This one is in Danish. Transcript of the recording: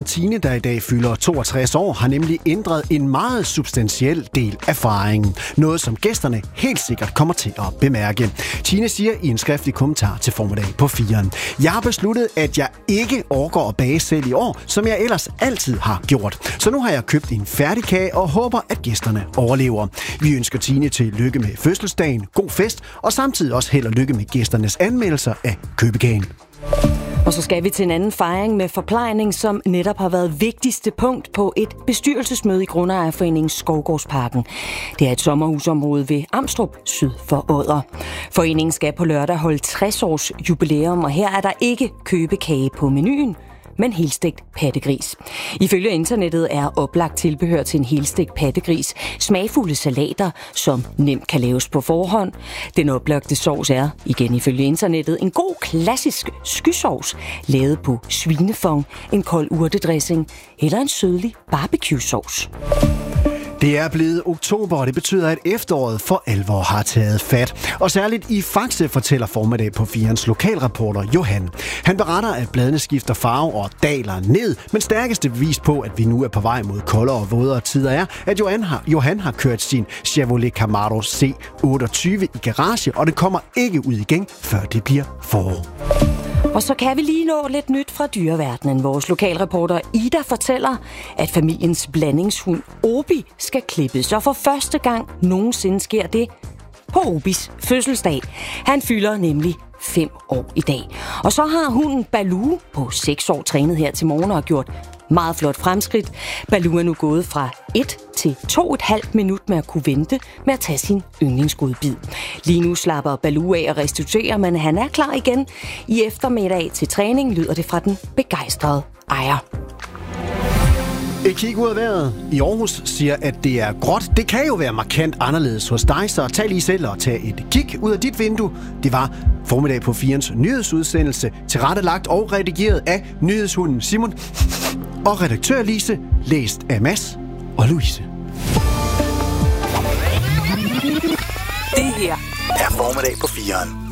Tine, der i dag fylder 62 år, har nemlig ændret en meget substantiel del af fejringen. Noget, som gæsterne helt sikkert kommer til at bemærke. Tine siger i en skriftlig kommentar til Formiddag på 4'eren: Jeg har besluttet, at jeg ikke orker at bage selv i år, som jeg ellers altid har gjort. Så nu har jeg købt en færdigkage og håber, at gæsterne overlever. Vi ønsker Tine til lykke med fødselsdagen, god fest og samtidig også held og lykke med gæsternes anmeldelser af købekagen. Og så skal vi til en anden fejring med forplejning, som netop har været vigtigste punkt på et bestyrelsesmøde i Grundejerforeningen Skovgårdsparken. Det er et sommerhusområde ved Amstrup, syd for Odder. Foreningen skal på lørdag holde 60 års jubilæum, og her er der ikke købekage på menuen, men helstegt pattegris. Ifølge internettet er oplagt tilbehør til en helstegt pattegris smagfulde salater, som nemt kan laves på forhånd. Den oplagte sovs er, igen ifølge internettet, en god klassisk skysovs, lavet på svinefong, en kold urtedressing eller en sødlig barbecue-sovs. Det er blevet oktober, og det betyder, at efteråret for alvor har taget fat. Og særligt i Faxe fortæller Formiddag på 4'erens lokalreporter Johan. Han beretter, at bladene skifter farve og daler ned, men stærkeste bevis på, at vi nu er på vej mod koldere og vådere tider er, at Johan har kørt sin Chevrolet Camaro C28 i garage, og det kommer ikke ud igen, før det bliver forår. Og så kan vi lige nå lidt nyt fra dyreverdenen. Vores lokalreporter Ida fortæller, at familiens blandingshund Obi skal klippes. Og for første gang nogensinde sker det på Obis fødselsdag. Han fylder nemlig 5 år i dag. Og så har hunden Baloo på 6 år trænet her til morgen og har gjort meget flot fremskridt. Baloo er nu gået fra 1 til 2,5 minut med at kunne vente med at tage sin yndlingsgodbid. Lige nu slapper Baloo af og restituerer, men han er klar igen. I eftermiddag til træning lyder det fra den begejstrede ejer. Et kig ud af vejret i Aarhus siger, at det er gråt. Det kan jo være markant anderledes hos dig, så tag lige selv og tag et kig ud af dit vindue. Det var Formiddag på 4'erens nyhedsudsendelse, tilrettelagt og redigeret af nyhedshunden Simon og redaktør Lise, læst af Mads og Louise. Det her er Formiddag på 4'eren.